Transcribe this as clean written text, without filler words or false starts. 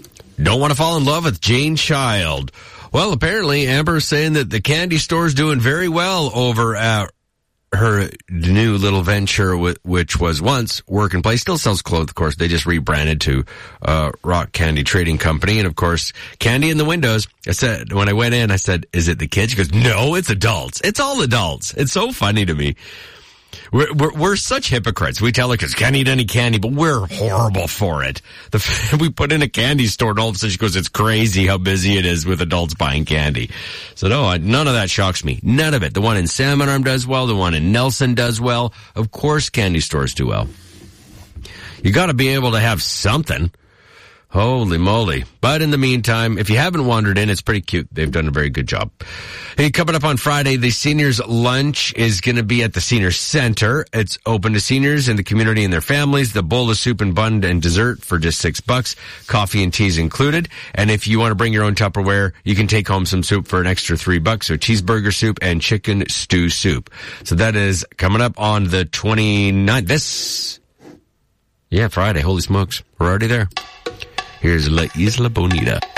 Don't want to fall in love with Jane Child. Well, apparently Amber is saying that the candy store is doing very well over at her new little venture, which was once Work and Play. Still sells clothes, of course. They just rebranded to Rock Candy Trading Company. And, of course, candy in the windows. I said, when I went in, I said, is it the kids? She goes, no, it's adults. It's all adults. It's so funny to me. We're such hypocrites. We tell her kids can't eat any candy, but we're horrible for it. We put in a candy store, and all of a sudden she goes, it's crazy how busy it is with adults buying candy. So no, none of that shocks me. None of it. The one in Salmon Arm does well. The one in Nelson does well. Of course candy stores do well. You got to be able to have something. Holy moly. But in the meantime, if you haven't wandered in, it's pretty cute. They've done a very good job. Hey, coming up on Friday, the seniors lunch is going to be at the senior center. It's open to seniors in the community and their families. The bowl of soup and bun and dessert for just $6. Coffee and teas included. And if you want to bring your own Tupperware, you can take home some soup for an extra $3. So cheeseburger soup and chicken stew soup. So that is coming up on the 29th. Friday. Holy smokes. We're already there. Here's La Isla Bonita.